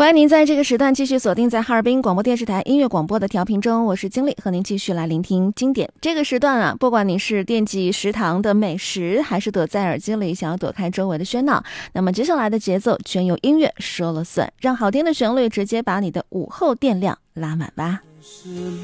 欢迎您在这个时段继续锁定在哈尔滨广播电视台音乐广播的调频中，我是经理，和您继续来聆听经典。这个时段啊，不管你是惦记食堂的美食，还是躲在耳机里想要躲开周围的喧闹，那么接下来的节奏全由音乐说了算，让好听的旋律直接把你的午后电量拉满吧。